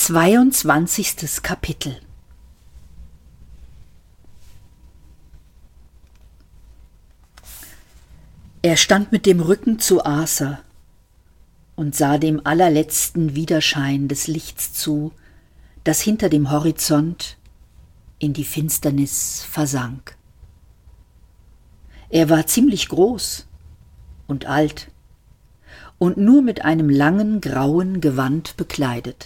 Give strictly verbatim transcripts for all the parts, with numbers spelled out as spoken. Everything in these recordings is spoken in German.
Zweiundzwanzigstes Kapitel. Er stand mit dem Rücken zu Arthur und sah dem allerletzten Widerschein des Lichts zu, das hinter dem Horizont in die Finsternis versank. Er war ziemlich groß und alt und nur mit einem langen grauen Gewand bekleidet.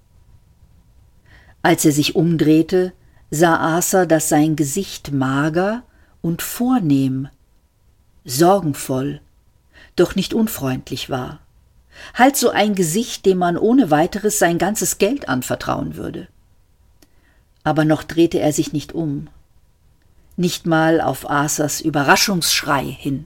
Als er sich umdrehte, sah Arthur, dass sein Gesicht mager und vornehm, sorgenvoll, doch nicht unfreundlich war. Halt so ein Gesicht, dem man ohne weiteres sein ganzes Geld anvertrauen würde. Aber noch drehte er sich nicht um, nicht mal auf Arthurs Überraschungsschrei hin.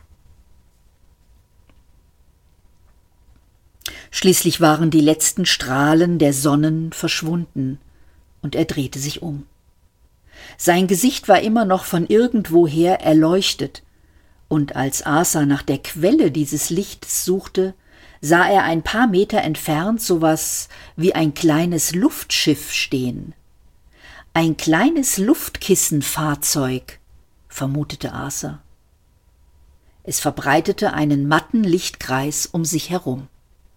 Schließlich waren die letzten Strahlen der Sonnen verschwunden, und er drehte sich um. Sein Gesicht war immer noch von irgendwoher erleuchtet, und als Arthur nach der Quelle dieses Lichtes suchte, sah er ein paar Meter entfernt sowas wie ein kleines Luftschiff stehen. Ein kleines Luftkissenfahrzeug, vermutete Arthur. Es verbreitete einen matten Lichtkreis um sich herum.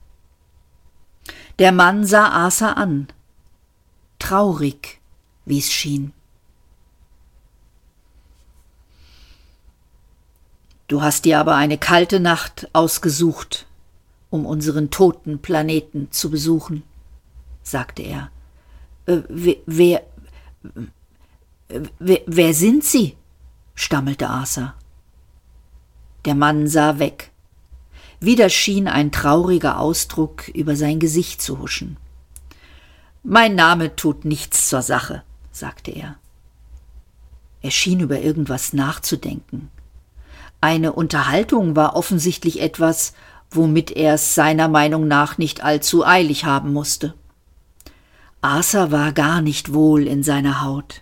Der Mann sah Arthur an, traurig, wie es schien. »Du hast dir aber eine kalte Nacht ausgesucht, um unseren toten Planeten zu besuchen«, sagte er. Äh, wer, wer, wer, wer sind Sie?« stammelte Arthur. Der Mann sah weg. Wieder schien ein trauriger Ausdruck über sein Gesicht zu huschen. »Mein Name tut nichts zur Sache«, sagte er. Er schien über irgendwas nachzudenken. Eine Unterhaltung war offensichtlich etwas, womit er es seiner Meinung nach nicht allzu eilig haben musste. Arthur war gar nicht wohl in seiner Haut.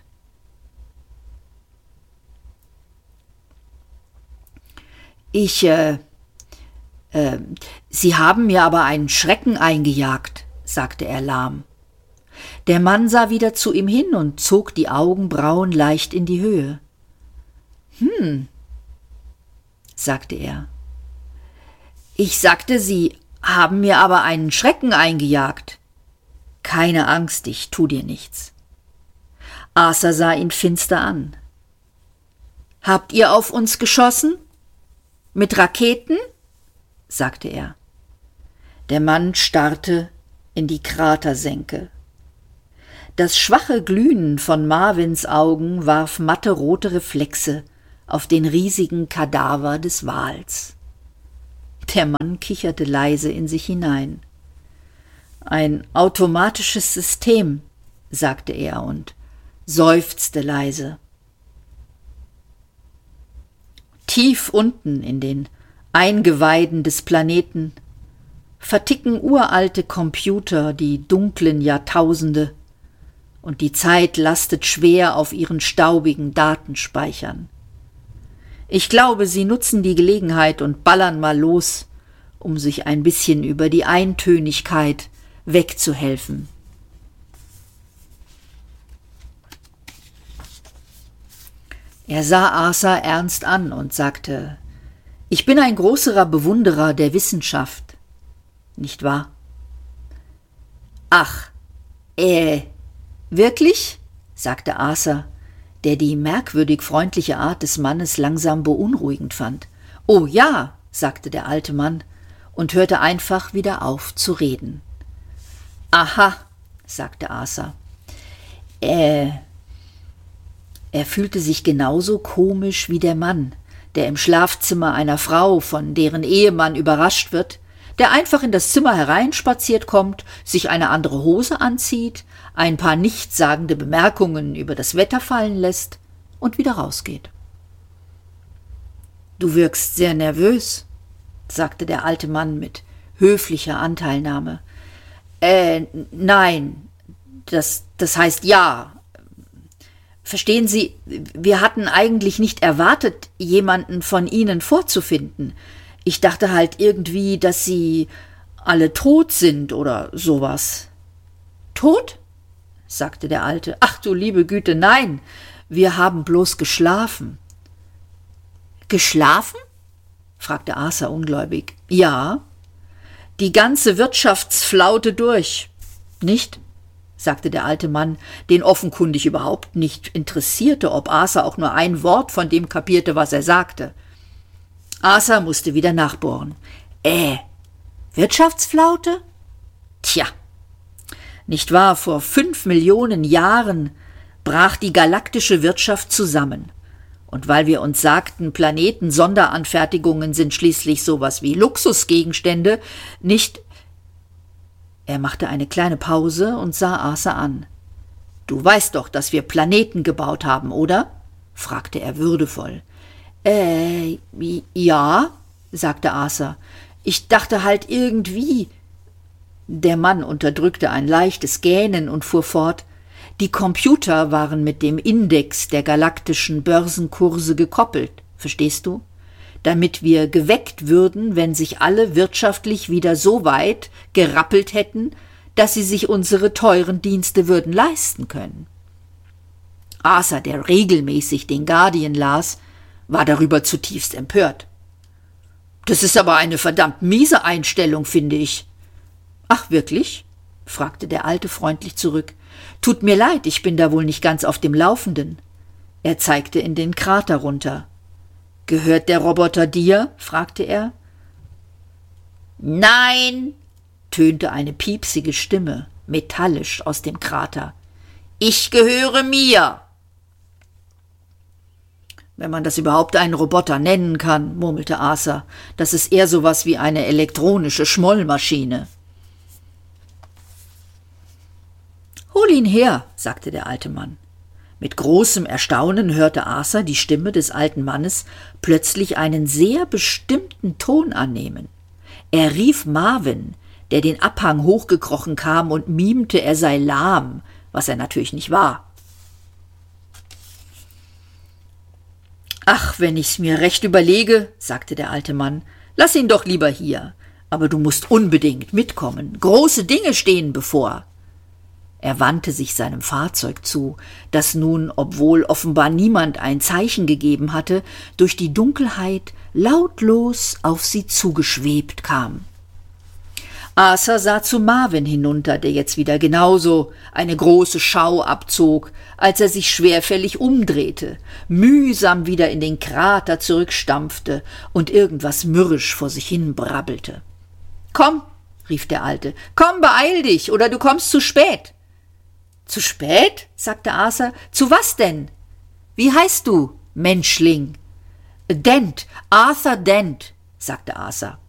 »Ich, äh, äh, Sie haben mir aber einen Schrecken eingejagt«, sagte er lahm. Der Mann sah wieder zu ihm hin und zog die Augenbrauen leicht in die Höhe. »Hm«, sagte er. »Ich sagte, Sie haben mir aber einen Schrecken eingejagt.« »Keine Angst, ich tu dir nichts.« Arthur sah ihn finster an. »Habt ihr auf uns geschossen? Mit Raketen?« sagte er. Der Mann starrte in die Kratersenke. Das schwache Glühen von Marvins Augen warf matte rote Reflexe auf den riesigen Kadaver des Wals. Der Mann kicherte leise in sich hinein. »Ein automatisches System«, sagte er und seufzte leise. Tief unten in den Eingeweiden des Planeten verticken uralte Computer die dunklen Jahrtausende, und die Zeit lastet schwer auf ihren staubigen Datenspeichern. Ich glaube, sie nutzen die Gelegenheit und ballern mal los, um sich ein bisschen über die Eintönigkeit wegzuhelfen. Er sah Arthur ernst an und sagte, »Ich bin ein großer Bewunderer der Wissenschaft, nicht wahr?« »Ach, äh, wirklich?«, sagte Arthur, der die merkwürdig freundliche Art des Mannes langsam beunruhigend fand. »Oh ja«, sagte der alte Mann und hörte einfach wieder auf zu reden. »Aha«, sagte Arthur. Äh, er fühlte sich genauso komisch wie der Mann, der im Schlafzimmer einer Frau, von deren Ehemann überrascht wird, der einfach in das Zimmer hereinspaziert kommt, sich eine andere Hose anzieht, ein paar nichtssagende Bemerkungen über das Wetter fallen lässt und wieder rausgeht. »Du wirkst sehr nervös«, sagte der alte Mann mit höflicher Anteilnahme. »Äh, nein, das, das heißt ja. Verstehen Sie, wir hatten eigentlich nicht erwartet, jemanden von Ihnen vorzufinden. Ich dachte halt irgendwie, dass Sie alle tot sind oder sowas.« Tot?« sagte der Alte. »Ach du liebe Güte, nein, wir haben bloß geschlafen.« »Geschlafen?« fragte Arthur ungläubig. »Ja, die ganze Wirtschaftsflaute durch, nicht?« sagte der alte Mann, den offenkundig überhaupt nicht interessierte, ob Arthur auch nur ein Wort von dem kapierte, was er sagte. Arthur musste wieder nachbohren. »Äh, Wirtschaftsflaute? Tja, nicht wahr, vor fünf Millionen Jahren brach die galaktische Wirtschaft zusammen. Und weil wir uns sagten, Planeten-Sonderanfertigungen sind schließlich sowas wie Luxusgegenstände, nicht…« Er machte eine kleine Pause und sah Arthur an. »Du weißt doch, dass wir Planeten gebaut haben, oder?« fragte er würdevoll. »Äh, ja«, sagte Arthur. »Ich dachte halt irgendwie…« Der Mann unterdrückte ein leichtes Gähnen und fuhr fort. »Die Computer waren mit dem Index der galaktischen Börsenkurse gekoppelt, verstehst du? Damit wir geweckt würden, wenn sich alle wirtschaftlich wieder so weit gerappelt hätten, dass sie sich unsere teuren Dienste würden leisten können.« Arthur, der regelmäßig den Guardian las, war darüber zutiefst empört. »Das ist aber eine verdammt miese Einstellung, finde ich.« »Ach, wirklich?« fragte der Alte freundlich zurück. »Tut mir leid, ich bin da wohl nicht ganz auf dem Laufenden.« Er zeigte in den Krater runter. »Gehört der Roboter dir?« fragte er. »Nein«, tönte eine piepsige Stimme, metallisch aus dem Krater. »Ich gehöre mir.« »Wenn man das überhaupt einen Roboter nennen kann«, murmelte Arthur. »Das ist eher sowas wie eine elektronische Schmollmaschine.« »Hol ihn her«, sagte der alte Mann. Mit großem Erstaunen hörte Arthur die Stimme des alten Mannes plötzlich einen sehr bestimmten Ton annehmen. Er rief Marvin, der den Abhang hochgekrochen kam, und mimte, er sei lahm, was er natürlich nicht war. »Ach, wenn ich's mir recht überlege«, sagte der alte Mann, »lass ihn doch lieber hier. Aber du musst unbedingt mitkommen. Große Dinge stehen bevor.« Er wandte sich seinem Fahrzeug zu, das nun, obwohl offenbar niemand ein Zeichen gegeben hatte, durch die Dunkelheit lautlos auf sie zugeschwebt kam. Arthur sah zu Marvin hinunter, der jetzt wieder genauso eine große Schau abzog, als er sich schwerfällig umdrehte, mühsam wieder in den Krater zurückstampfte und irgendwas mürrisch vor sich hin brabbelte. »Komm«, rief der Alte, »komm, beeil dich, oder du kommst zu spät.« »Zu spät?« sagte Arthur. »Zu was denn? Wie heißt du, Menschling?« »Dent, Arthur Dent«, sagte Arthur.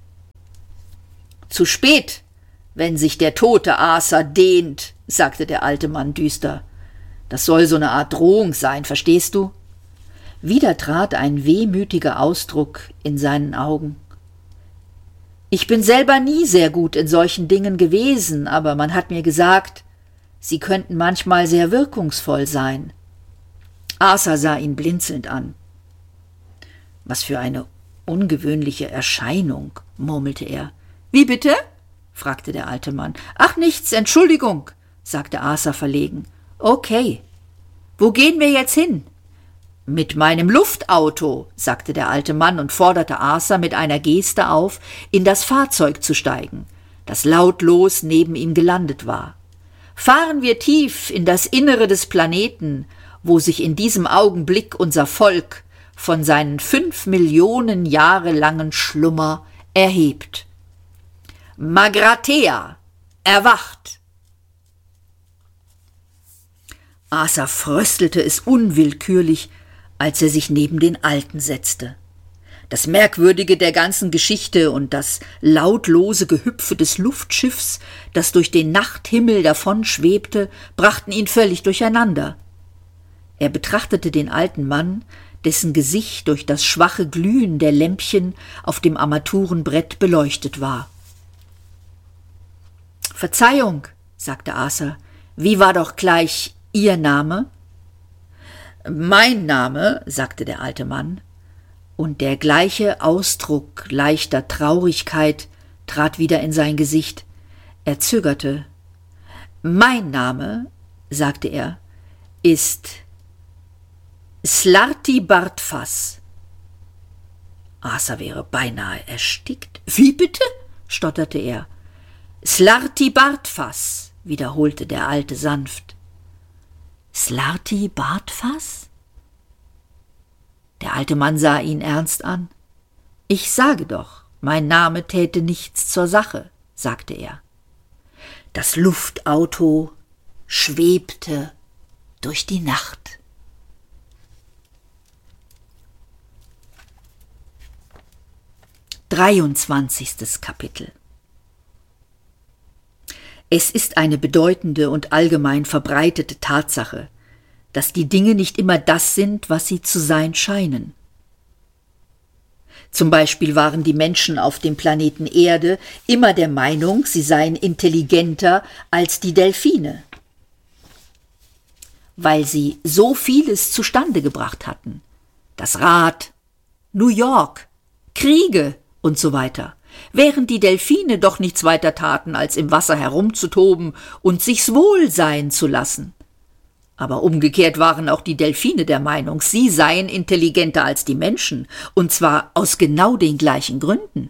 »Zu spät, wenn sich der tote Arthur dehnt«, sagte der alte Mann düster. »Das soll so eine Art Drohung sein, verstehst du?« Wieder trat ein wehmütiger Ausdruck in seinen Augen. »Ich bin selber nie sehr gut in solchen Dingen gewesen, aber man hat mir gesagt, sie könnten manchmal sehr wirkungsvoll sein.« Arthur sah ihn blinzelnd an. »Was für eine ungewöhnliche Erscheinung«, murmelte er. »Wie bitte?« fragte der alte Mann. »Ach, nichts, Entschuldigung«, sagte Arthur verlegen. »Okay. Wo gehen wir jetzt hin?« »Mit meinem Luftauto«, sagte der alte Mann und forderte Arthur mit einer Geste auf, in das Fahrzeug zu steigen, das lautlos neben ihm gelandet war. »Fahren wir tief in das Innere des Planeten, wo sich in diesem Augenblick unser Volk von seinen fünf Millionen Jahre langen Schlummer erhebt. Magrathea, erwacht!« Arthur fröstelte es unwillkürlich, als er sich neben den Alten setzte. Das Merkwürdige der ganzen Geschichte und das lautlose Gehüpfe des Luftschiffs, das durch den Nachthimmel davonschwebte, brachten ihn völlig durcheinander. Er betrachtete den alten Mann, dessen Gesicht durch das schwache Glühen der Lämpchen auf dem Armaturenbrett beleuchtet war. »Verzeihung«, sagte Arthur, »wie war doch gleich Ihr Name?« »Mein Name«, sagte der alte Mann, und der gleiche Ausdruck leichter Traurigkeit trat wieder in sein Gesicht. Er zögerte. Mein Name, sagte er, ist Slarti Bartfass. Asa wäre beinahe erstickt. Wie bitte? Stotterte er. Slarti Bartfass, wiederholte der Alte sanft. Slarti Bartfass? Der alte Mann sah ihn ernst an. Ich sage doch, mein Name täte nichts zur Sache, sagte er. Das Luftauto schwebte durch die Nacht. Dreiundzwanzigstes Kapitel. Es ist eine bedeutende und allgemein verbreitete Tatsache, dass die Dinge nicht immer das sind, was sie zu sein scheinen. Zum Beispiel waren die Menschen auf dem Planeten Erde immer der Meinung, sie seien intelligenter als die Delfine, weil sie so vieles zustande gebracht hatten. Das Rad, New York, Kriege und so weiter, während die Delfine doch nichts weiter taten, als im Wasser herumzutoben und sich's wohl sein zu lassen. Aber umgekehrt waren auch die Delfine der Meinung, sie seien intelligenter als die Menschen, und zwar aus genau den gleichen Gründen.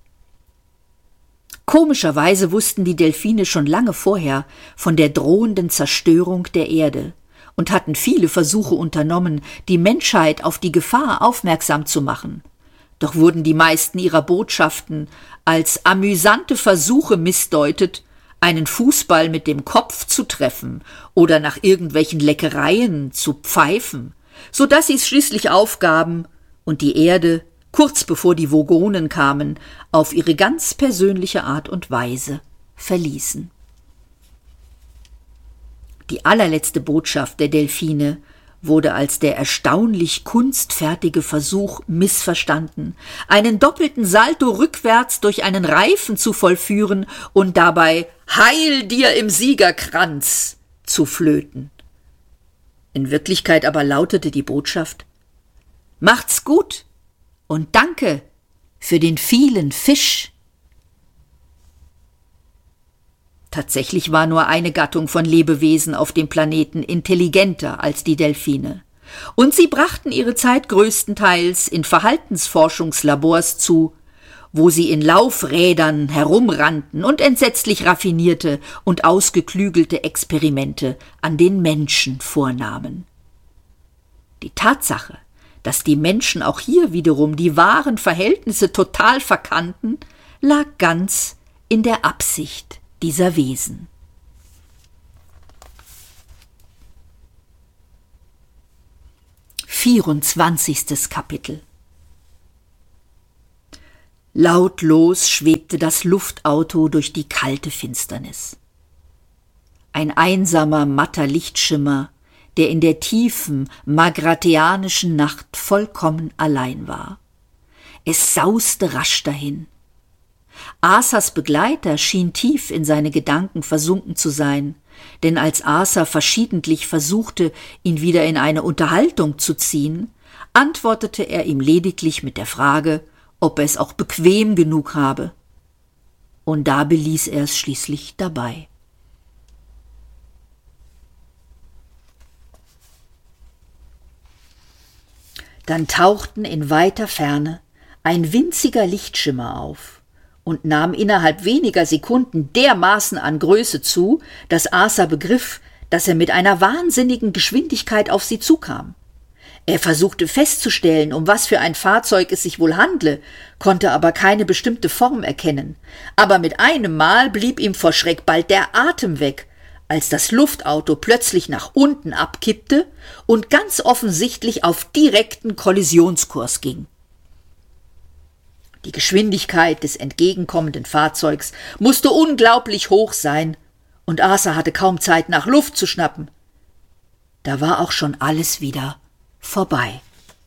Komischerweise wussten die Delfine schon lange vorher von der drohenden Zerstörung der Erde und hatten viele Versuche unternommen, die Menschheit auf die Gefahr aufmerksam zu machen. Doch wurden die meisten ihrer Botschaften als amüsante Versuche missdeutet, einen Fußball mit dem Kopf zu treffen oder nach irgendwelchen Leckereien zu pfeifen, so dass sie es schließlich aufgaben und die Erde, kurz bevor die Vogonen kamen, auf ihre ganz persönliche Art und Weise verließen. Die allerletzte Botschaft der Delfine wurde als der erstaunlich kunstfertige Versuch missverstanden, einen doppelten Salto rückwärts durch einen Reifen zu vollführen und dabei »Heil dir im Siegerkranz« zu flöten. In Wirklichkeit aber lautete die Botschaft »Macht's gut und danke für den vielen Fisch«. Tatsächlich war nur eine Gattung von Lebewesen auf dem Planeten intelligenter als die Delfine. Und sie brachten ihre Zeit größtenteils in Verhaltensforschungslabors zu, wo sie in Laufrädern herumrannten und entsetzlich raffinierte und ausgeklügelte Experimente an den Menschen vornahmen. Die Tatsache, dass die Menschen auch hier wiederum die wahren Verhältnisse total verkannten, lag ganz in der Absicht dieser Wesen. Vierundzwanzigstes Kapitel. Lautlos schwebte das Luftauto durch die kalte Finsternis. Ein einsamer, matter Lichtschimmer, der in der tiefen, magratheanischen Nacht vollkommen allein war. Es sauste rasch dahin. Asas Begleiter schien tief in seine Gedanken versunken zu sein, denn als Asa verschiedentlich versuchte, ihn wieder in eine Unterhaltung zu ziehen, antwortete er ihm lediglich mit der Frage, ob er es auch bequem genug habe. Und da beließ er es schließlich dabei. Dann tauchten in weiter Ferne ein winziger Lichtschimmer auf und nahm innerhalb weniger Sekunden dermaßen an Größe zu, dass Asa begriff, dass er mit einer wahnsinnigen Geschwindigkeit auf sie zukam. Er versuchte festzustellen, um was für ein Fahrzeug es sich wohl handle, konnte aber keine bestimmte Form erkennen. Aber mit einem Mal blieb ihm vor Schreck bald der Atem weg, als das Luftauto plötzlich nach unten abkippte und ganz offensichtlich auf direkten Kollisionskurs ging. Die Geschwindigkeit des entgegenkommenden Fahrzeugs musste unglaublich hoch sein, und Asa hatte kaum Zeit, nach Luft zu schnappen. Da war auch schon alles wieder vorbei.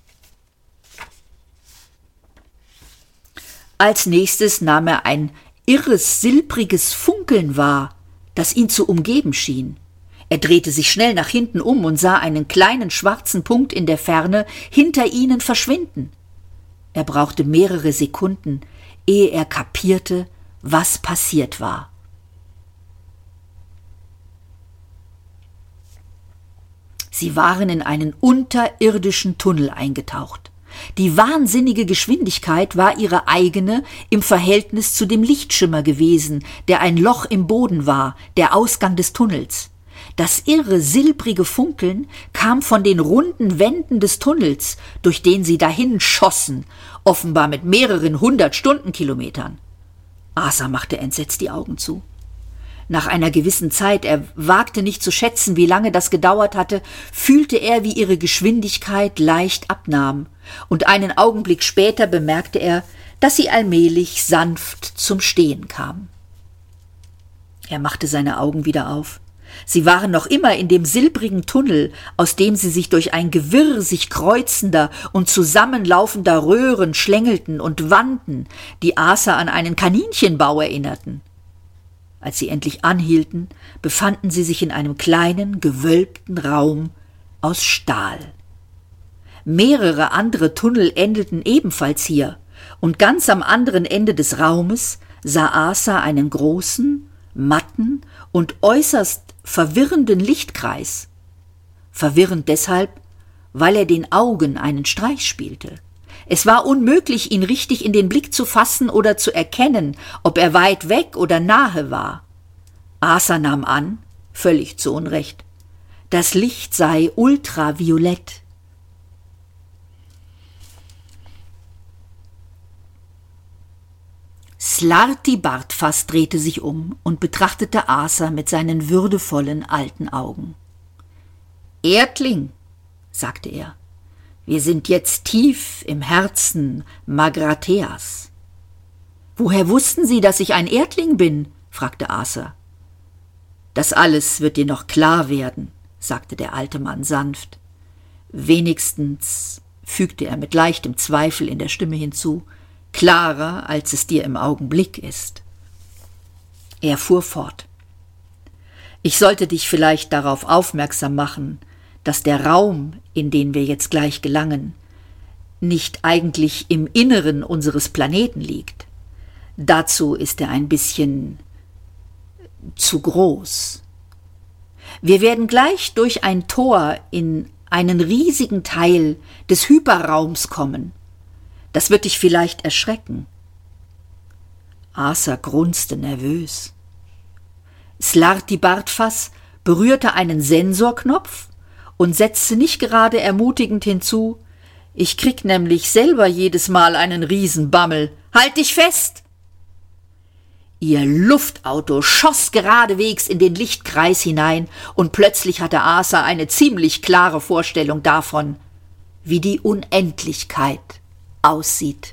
Als nächstes nahm er ein irres, silbriges Funkeln wahr, das ihn zu umgeben schien. Er drehte sich schnell nach hinten um und sah einen kleinen schwarzen Punkt in der Ferne hinter ihnen verschwinden. Er brauchte mehrere Sekunden, ehe er kapierte, was passiert war. Sie waren in einen unterirdischen Tunnel eingetaucht. Die wahnsinnige Geschwindigkeit war ihre eigene im Verhältnis zu dem Lichtschimmer gewesen, der ein Loch im Boden war, der Ausgang des Tunnels. Das irre, silbrige Funkeln kam von den runden Wänden des Tunnels, durch den sie dahin schossen, offenbar mit mehreren hundert Stundenkilometern. Arthur machte entsetzt die Augen zu. Nach einer gewissen Zeit, er wagte nicht zu schätzen, wie lange das gedauert hatte, fühlte er, wie ihre Geschwindigkeit leicht abnahm, und einen Augenblick später bemerkte er, dass sie allmählich sanft zum Stehen kam. Er machte seine Augen wieder auf. Sie waren noch immer in dem silbrigen Tunnel, aus dem sie sich durch ein Gewirr sich kreuzender und zusammenlaufender Röhren schlängelten und wanden, die Arthur an einen Kaninchenbau erinnerten. Als sie endlich anhielten, befanden sie sich in einem kleinen, gewölbten Raum aus Stahl. Mehrere andere Tunnel endeten ebenfalls hier, und ganz am anderen Ende des Raumes sah Arthur einen großen, matten und äußerst verwirrenden Lichtkreis. Verwirrend deshalb, weil er den Augen einen Streich spielte. Es war unmöglich, ihn richtig in den Blick zu fassen oder zu erkennen, ob er weit weg oder nahe war. Arthur nahm an, völlig zu Unrecht, das Licht sei ultraviolett. Slarti Bartfass drehte sich um und betrachtete Arthur mit seinen würdevollen alten Augen. »Erdling«, sagte er, »wir sind jetzt tief im Herzen Magratheas.« »Woher wussten Sie, dass ich ein Erdling bin?« fragte Arthur. »Das alles wird dir noch klar werden«, sagte der alte Mann sanft. »Wenigstens«, fügte er mit leichtem Zweifel in der Stimme hinzu, »klarer, als es dir im Augenblick ist.« Er fuhr fort. »Ich sollte dich vielleicht darauf aufmerksam machen, dass der Raum, in den wir jetzt gleich gelangen, nicht eigentlich im Inneren unseres Planeten liegt. Dazu ist er ein bisschen zu groß. Wir werden gleich durch ein Tor in einen riesigen Teil des Hyperraums kommen. Das wird dich vielleicht erschrecken.« Arthur grunzte nervös. Slarti Bartfass berührte einen Sensorknopf und setzte nicht gerade ermutigend hinzu, »Ich krieg nämlich selber jedes Mal einen Riesenbammel. Halt dich fest!« Ihr Luftauto schoss geradewegs in den Lichtkreis hinein, und plötzlich hatte Arthur eine ziemlich klare Vorstellung davon, wie die Unendlichkeit aussieht.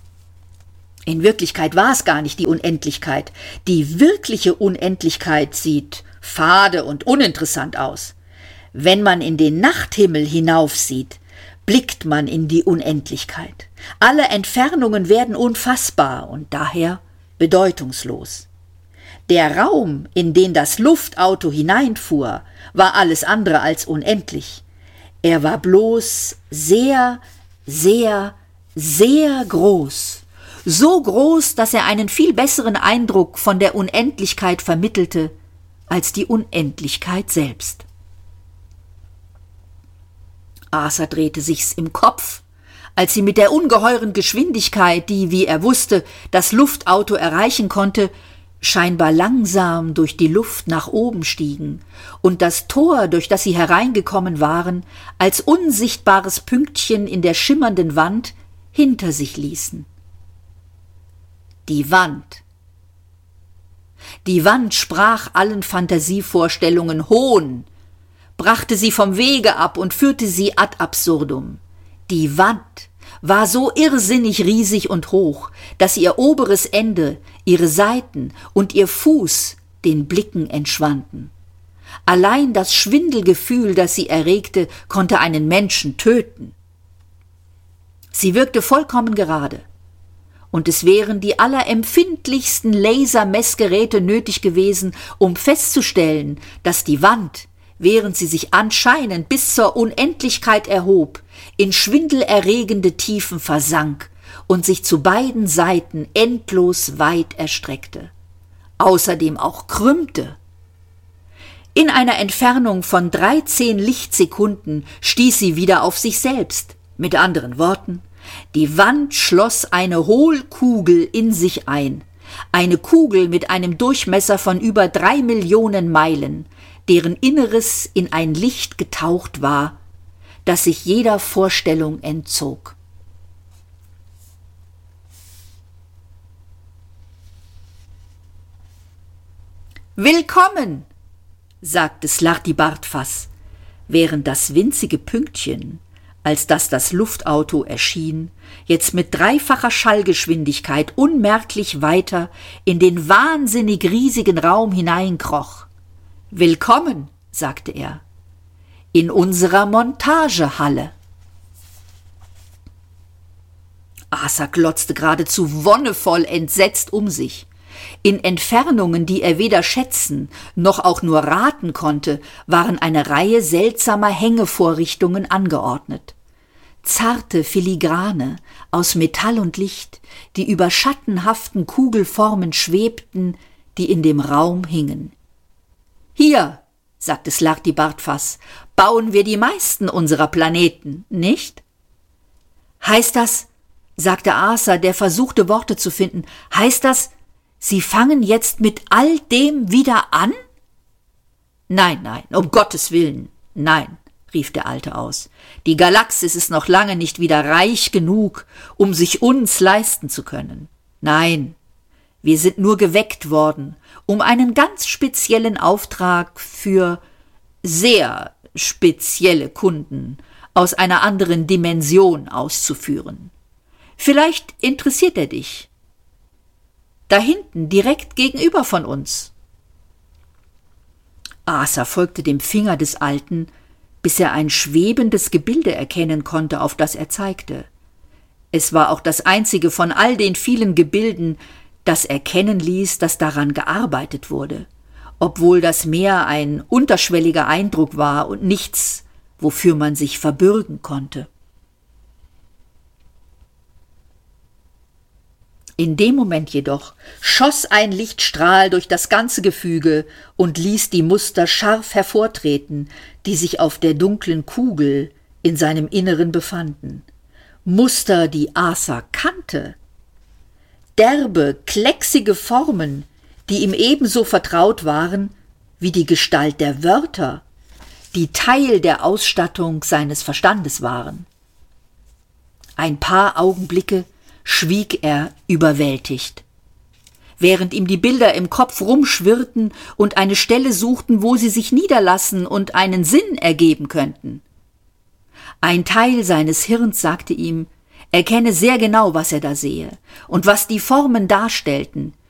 In Wirklichkeit war es gar nicht die Unendlichkeit. Die wirkliche Unendlichkeit sieht fade und uninteressant aus. Wenn man in den Nachthimmel hinaufsieht, blickt man in die Unendlichkeit. Alle Entfernungen werden unfassbar und daher bedeutungslos. Der Raum, in den das Luftauto hineinfuhr, war alles andere als unendlich. Er war bloß sehr, sehr, sehr groß. So groß, dass er einen viel besseren Eindruck von der Unendlichkeit vermittelte als die Unendlichkeit selbst. Arthur drehte sich's im Kopf, als sie mit der ungeheuren Geschwindigkeit, die, wie er wusste, das Luftauto erreichen konnte, scheinbar langsam durch die Luft nach oben stiegen und das Tor, durch das sie hereingekommen waren, als unsichtbares Pünktchen in der schimmernden Wand hinter sich ließen. Die Wand. Die Wand sprach allen Fantasievorstellungen Hohn, brachte sie vom Wege ab und führte sie ad absurdum. Die Wand war so irrsinnig riesig und hoch, dass ihr oberes Ende, ihre Seiten und ihr Fuß den Blicken entschwanden. Allein das Schwindelgefühl, das sie erregte, konnte einen Menschen töten. Sie wirkte vollkommen gerade, und es wären die allerempfindlichsten Lasermessgeräte nötig gewesen, um festzustellen, dass die Wand, während sie sich anscheinend bis zur Unendlichkeit erhob, in schwindelerregende Tiefen versank und sich zu beiden Seiten endlos weit erstreckte, außerdem auch krümmte. In einer Entfernung von dreizehn Lichtsekunden stieß sie wieder auf sich selbst. Mit anderen Worten, die Wand schloss eine Hohlkugel in sich ein. Eine Kugel mit einem Durchmesser von über drei Millionen Meilen, deren Inneres in ein Licht getaucht war, das sich jeder Vorstellung entzog. »Willkommen«, sagte Slartibartfas, während das winzige Pünktchen, als das das Luftauto erschien, jetzt mit dreifacher Schallgeschwindigkeit unmerklich weiter in den wahnsinnig riesigen Raum hineinkroch. »Willkommen«, sagte er, »in unserer Montagehalle.« Asa glotzte geradezu wonnevoll entsetzt um sich. In Entfernungen, die er weder schätzen noch auch nur raten konnte, waren eine Reihe seltsamer Hängevorrichtungen angeordnet. Zarte Filigrane aus Metall und Licht, die über schattenhaften Kugelformen schwebten, die in dem Raum hingen. »Hier«, sagte Slartibartfas, »bauen wir die meisten unserer Planeten, nicht?« »Heißt das«, sagte Asa, der versuchte Worte zu finden, »heißt das, Sie fangen jetzt mit all dem wieder an?« »Nein, nein, um Gottes Willen, nein«, rief der Alte aus. »Die Galaxis ist noch lange nicht wieder reich genug, um sich uns leisten zu können. Nein, wir sind nur geweckt worden, um einen ganz speziellen Auftrag für sehr spezielle Kunden aus einer anderen Dimension auszuführen. Vielleicht interessiert er dich. Da hinten, direkt gegenüber von uns.« Asa folgte dem Finger des Alten, bis er ein schwebendes Gebilde erkennen konnte, auf das er zeigte. Es war auch das einzige von all den vielen Gebilden, das erkennen ließ, dass daran gearbeitet wurde, obwohl das mehr ein unterschwelliger Eindruck war und nichts, wofür man sich verbürgen konnte. In dem Moment jedoch schoss ein Lichtstrahl durch das ganze Gefüge und ließ die Muster scharf hervortreten, die sich auf der dunklen Kugel in seinem Inneren befanden. Muster, die Asa kannte. Derbe, klecksige Formen, die ihm ebenso vertraut waren wie die Gestalt der Wörter, die Teil der Ausstattung seines Verstandes waren. Ein paar Augenblicke schwieg er überwältigt, während ihm die Bilder im Kopf rumschwirrten und eine Stelle suchten, wo sie sich niederlassen und einen Sinn ergeben könnten. Ein Teil seines Hirns sagte ihm, er kenne sehr genau, was er da sehe und was die Formen darstellten,